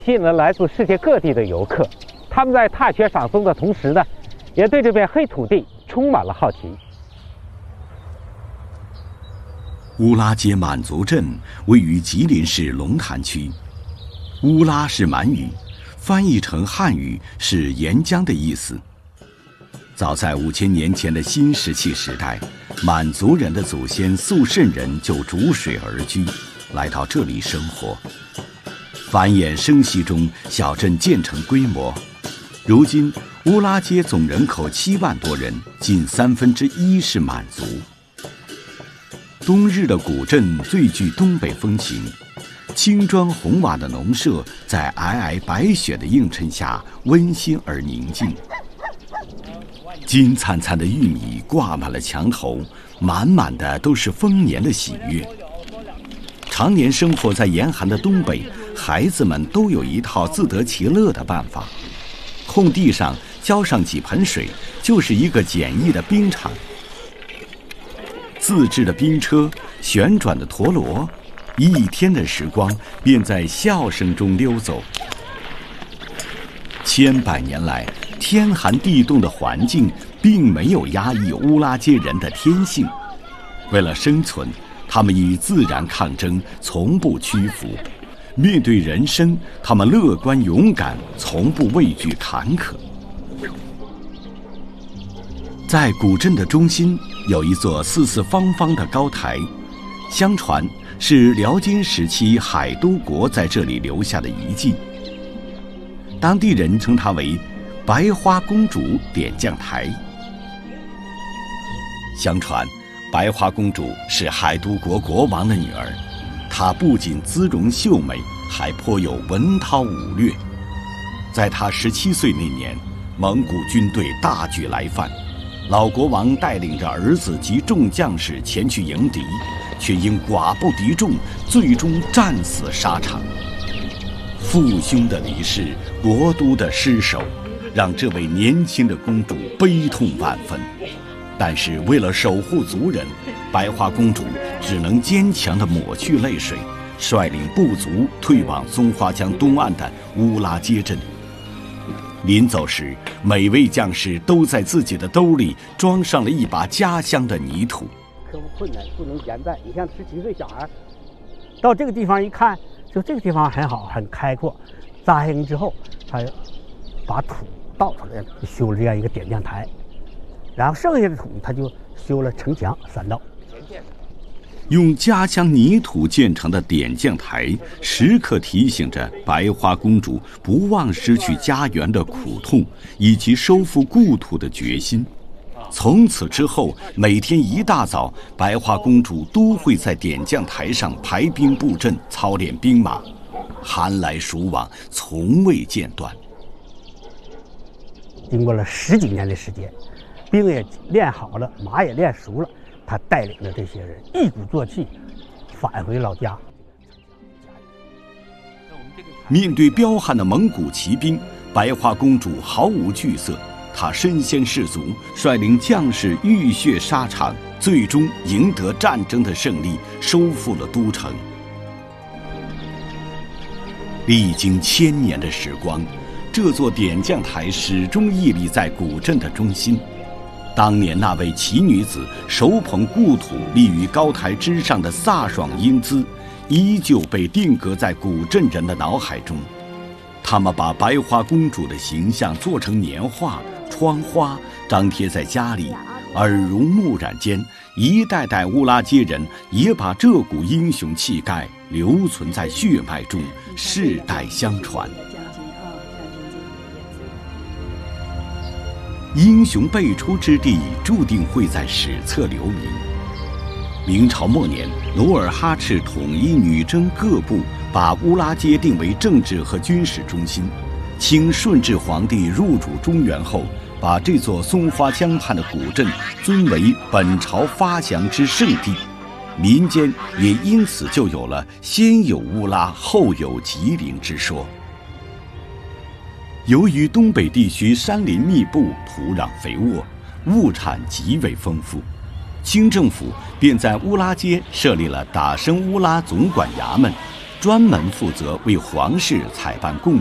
吸引了来自世界各地的游客。他们在踏雪赏松的同时呢，也对这片黑土地充满了好奇。 乌拉街满族镇位于吉林市龙潭区。乌拉是满语，翻译成汉语是沿江的意思。早在5000年前的新石器时代，满族人的祖先肃慎人就逐水而居，来到这里生活。繁衍生息中，小镇渐成规模。如今，乌拉街总人口7万多人，近1/3是满族。冬日的古镇最具东北风情，青砖红瓦的农舍在皑皑白雪的映衬下温馨而宁静。金灿灿的玉米挂满了墙头，满满的都是丰年的喜悦。常年生活在严寒的东北，孩子们都有一套自得其乐的办法。空地上浇上几盆水，就是一个简易的冰场。自制的冰车，旋转的陀螺，一天的时光便在笑声中溜走。千百年来，天寒地冻的环境并没有压抑乌拉街人的天性。为了生存，他们与自然抗争，从不屈服。面对人生，他们乐观勇敢，从不畏惧坎坷。在古镇的中心有一座四四方方的高台，相传是辽金时期海都国在这里留下的遗迹。当地人称它为白花公主点将台。相传白花公主是海都国国王的女儿，她不仅姿容秀美，还颇有文韬武略。在她17岁那年，蒙古军队大举来犯，老国王带领着儿子及众将士前去迎敌，却因寡不敌众，最终战死沙场。父兄的离世，国都的失守，让这位年轻的公主悲痛万分。但是为了守护族人，白花公主只能坚强地抹去泪水，率领部族退往松花江东岸的乌拉街镇。临走时，每位将士都在自己的兜里装上了一把家乡的泥土。 克服困难不能闲在，你像17岁小孩，到这个地方一看，就这个地方很好，很开阔。扎营之后，他把土倒出来了，修了这样一个点将台，然后剩下的土他就修了城墙3道。 用家乡泥土建成的点将台，时刻提醒着白花公主不忘失去家园的苦痛，以及收复故土的决心。从此之后，每天一大早，白花公主都会在点将台上排兵布阵，操练兵马，寒来暑往，从未间断。 经过了10几年的时间，兵也练好了，马也练熟了，他带领着这些人一鼓作气返回老家。 面对彪悍的蒙古骑兵，白花公主毫无惧色，她身先士卒，率领将士浴血沙场，最终赢得战争的胜利，收复了都城。历经1000年的时光，这座点将台始终屹立在古镇的中心。当年那位奇女子手捧故土立于高台之上的飒爽英姿，依旧被定格在古镇人的脑海中。他们把白花公主的形象做成年画、窗花，张贴在家里，耳濡目染间，一代代乌拉街人也把这股英雄气概留存在血脉中，世代相传。英雄辈出之地，注定会在史册留名。明朝末年，努尔哈赤统一女真各部，把乌拉街定为政治和军事中心。清顺治皇帝入主中原后，把这座松花江畔的古镇尊为本朝发祥之圣地，民间也因此就有了先有乌拉后有吉林之说。由于东北地区山林密布，土壤肥沃，物产极为丰富，清政府便在乌拉街设立了达生乌拉总管衙门， 专门负责为皇室采办贡